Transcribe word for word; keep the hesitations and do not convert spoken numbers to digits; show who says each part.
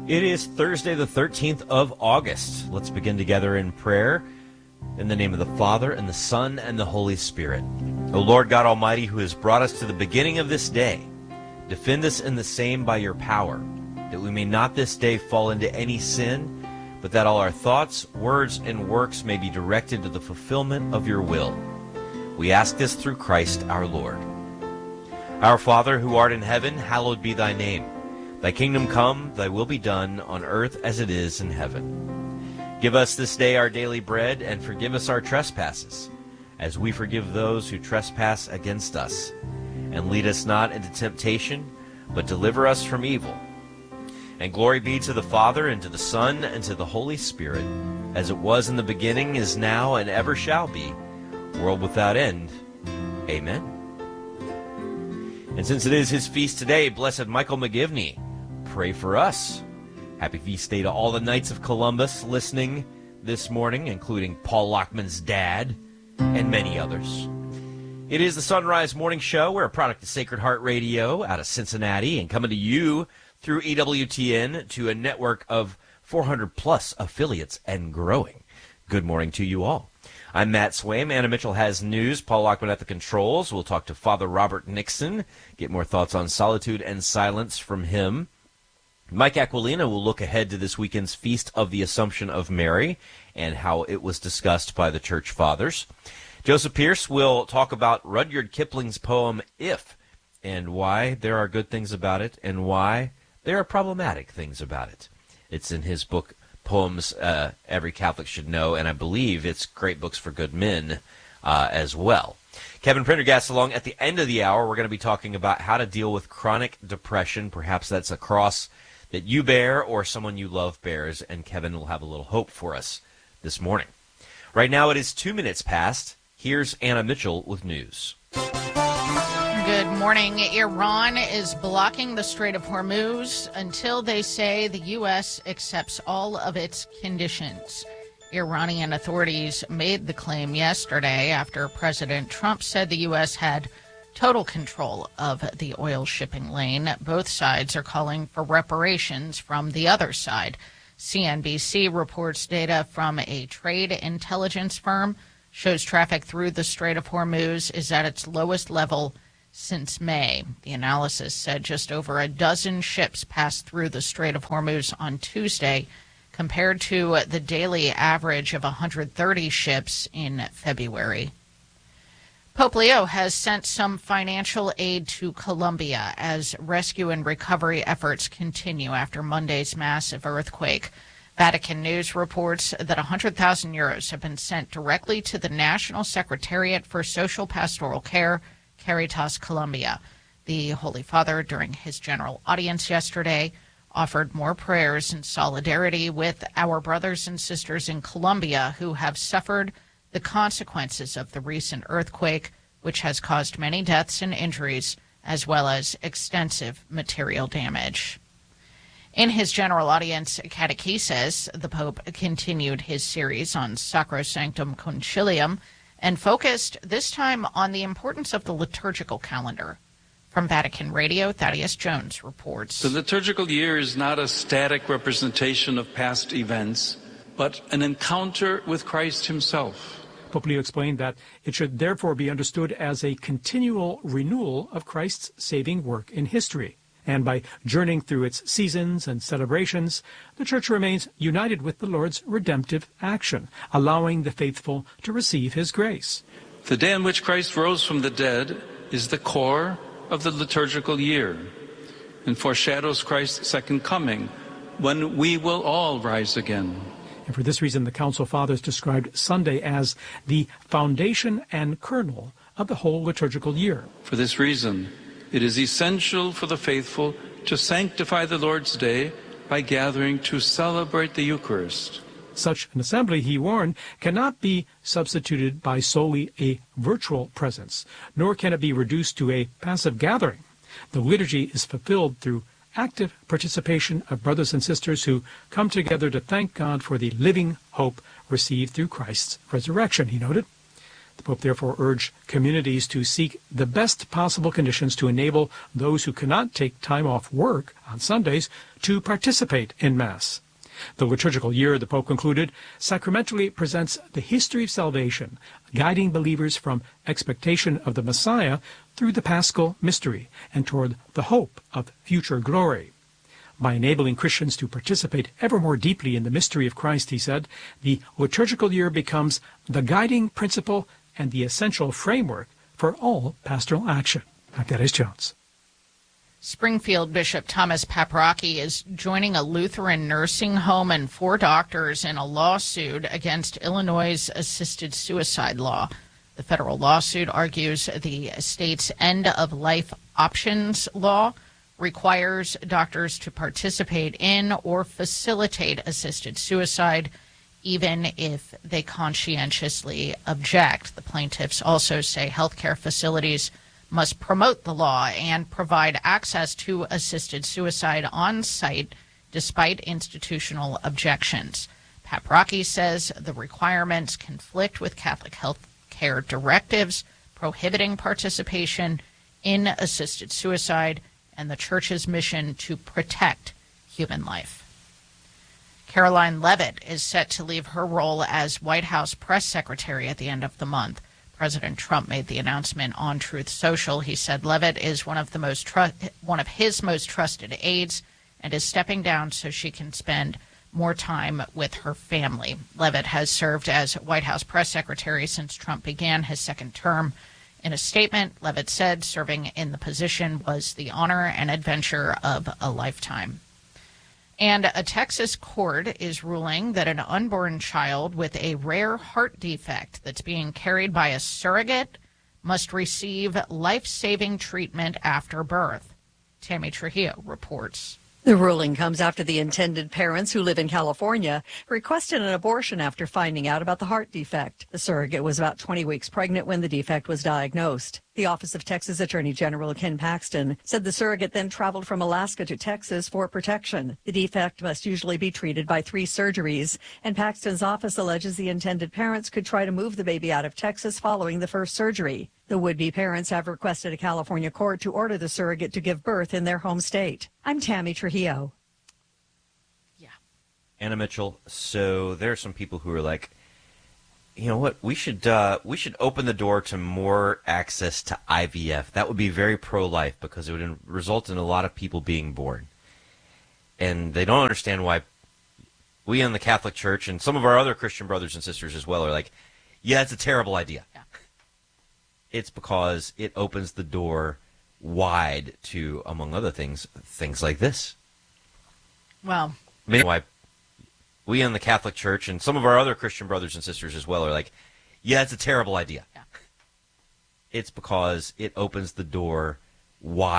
Speaker 1: It is Thursday, the thirteenth of August. Let's begin together in prayer. In the name of the Father, and the Son, and the Holy Spirit. O Lord God Almighty, who has brought us to the beginning of this day, defend us in the same by your power, that we may not this day fall into any sin, but that all our thoughts, words, and works may be directed to the fulfillment of your will. We ask this through Christ our Lord. Our Father, who art in heaven, hallowed be thy name. Thy kingdom come, thy will be done, on earth as it is in heaven. Give us this day our daily bread, and forgive us our trespasses, as we forgive those who trespass against us. And lead us not into temptation, but deliver us from evil. And glory be to the Father, and to the Son, and to the Holy Spirit, as it was in the beginning, is now, and ever shall be, world without end. Amen. And since it is his feast today, Blessed Michael McGivney, pray for us. Happy feast day to all the Knights of Columbus listening this morning, including Paul Lockman's dad and many others. It is the Sunrise Morning Show. We're a product of Sacred Heart Radio out of Cincinnati and coming to you through E W T N to a network of four hundred plus affiliates and growing. Good morning to you all. I'm Matt Swaim. Anna Mitchell has news. Paul Lockman at the controls. We'll talk to Father Robert Nixon, get more thoughts on solitude and silence from him. Mike Aquilina will look ahead to this weekend's Feast of the Assumption of Mary and how it was discussed by the Church Fathers. Joseph Pierce will talk about Rudyard Kipling's poem, If, and why there are good things about it and why there are problematic things about it. It's in his book, Poems uh, Every Catholic Should Know, and I believe it's Great Books for Good Men uh, as well. Kevin Prendergast along at the end of the hour. We're going to be talking about how to deal with chronic depression. Perhaps that's a cross that you bear or someone you love bears, and Kevin will have a little hope for us this morning. Right now it is two minutes past. Here's Anna Mitchell with news.
Speaker 2: Good morning. Iran is blocking the Strait of Hormuz until they say the U S accepts all of its conditions. Iranian authorities made the claim yesterday after President Trump said the U S had total control of the oil shipping lane. Both sides are calling for reparations from the other side. C N B C reports data from a trade intelligence firm shows traffic through the Strait of Hormuz is at its lowest level since May. The analysis said just over a dozen ships passed through the Strait of Hormuz on Tuesday, compared to the daily average of one hundred thirty ships in February. Pope Leo has sent some financial aid to Colombia as rescue and recovery efforts continue after Monday's massive earthquake. Vatican News reports that one hundred thousand euros have been sent directly to the National Secretariat for Social Pastoral Care, Caritas Colombia. The Holy Father, during his general audience yesterday, offered more prayers in solidarity with our brothers and sisters in Colombia who have suffered the consequences of the recent earthquake, which has caused many deaths and injuries, as well as extensive material damage. In his general audience catechesis, the Pope continued his series on Sacrosanctum Concilium and focused this time on the importance of the liturgical calendar. From Vatican Radio, Thaddeus Jones reports.
Speaker 3: The liturgical year is not a static representation of past events, but an encounter with Christ himself.
Speaker 4: Pope Leo explained that it should therefore be understood as a continual renewal of Christ's saving work in history. And by journeying through its seasons and celebrations, the Church remains united with the Lord's redemptive action, allowing the faithful to receive his grace.
Speaker 3: The day on which Christ rose from the dead is the core of the liturgical year and foreshadows Christ's second coming, when we will all rise again.
Speaker 4: And for this reason, the Council Fathers described Sunday as the foundation and kernel of the whole liturgical year.
Speaker 3: For this reason, it is essential for the faithful to sanctify the Lord's Day by gathering to celebrate the Eucharist.
Speaker 4: Such an assembly, he warned, cannot be substituted by solely a virtual presence, nor can it be reduced to a passive gathering. The liturgy is fulfilled through active participation of brothers and sisters who come together to thank God for the living hope received through Christ's resurrection, he noted. The Pope therefore urged communities to seek the best possible conditions to enable those who cannot take time off work on Sundays to participate in Mass. The liturgical year, the Pope concluded, sacramentally presents the history of salvation, guiding believers from expectation of the Messiah through the Paschal mystery and toward the hope of future glory. By enabling Christians to participate ever more deeply in the mystery of Christ, he said, the liturgical year becomes the guiding principle and the essential framework for all pastoral action. Teres Jones.
Speaker 2: Springfield Bishop Thomas Paprocki is joining a Lutheran nursing home and four doctors in a lawsuit against Illinois' assisted suicide law. The federal lawsuit argues the state's end-of-life options law requires doctors to participate in or facilitate assisted suicide, even if they conscientiously object. The plaintiffs also say healthcare facilities must promote the law and provide access to assisted suicide on site despite institutional objections. Paprocki says the requirements conflict with Catholic health care directives prohibiting participation in assisted suicide and the Church's mission to protect human life. Caroline Leavitt is set to leave her role as White House press secretary at the end of the month. President Trump made the announcement on Truth Social. He said Leavitt is one of the most tru- one of his most trusted aides and is stepping down so she can spend more time with her family. Leavitt has served as White House press secretary since Trump began his second term. In a statement, Leavitt said serving in the position was the honor and adventure of a lifetime. And a Texas court is ruling that an unborn child with a rare heart defect that's being carried by a surrogate must receive life-saving treatment after birth. Tammy Trujillo reports.
Speaker 5: The ruling comes after the intended parents who live in California requested an abortion after finding out about the heart defect. The surrogate was about twenty weeks pregnant when the defect was diagnosed. The Office of Texas Attorney General Ken Paxton said the surrogate then traveled from Alaska to Texas for protection. The defect must usually be treated by three surgeries, and Paxton's office alleges the intended parents could try to move the baby out of Texas following the first surgery. The would-be parents have requested a California court to order the surrogate to give birth in their home state. I'm Tammy Trujillo.
Speaker 2: Yeah.
Speaker 1: Anna Mitchell, so there are some people who are like, you know what, we should uh, we should open the door to more access to I V F. That would be very pro-life because it would result in a lot of people being born. And they don't understand why we in the Catholic Church and some of our other Christian brothers and sisters as well are like, yeah, it's a terrible idea.
Speaker 2: Yeah.
Speaker 1: It's because it opens the door wide to, among other things, things like this.
Speaker 2: Well,
Speaker 1: I mean, why we in the Catholic Church and some of our other Christian brothers and sisters as well are like, yeah, it's a terrible idea.
Speaker 2: Yeah.
Speaker 1: It's because it opens the door wide.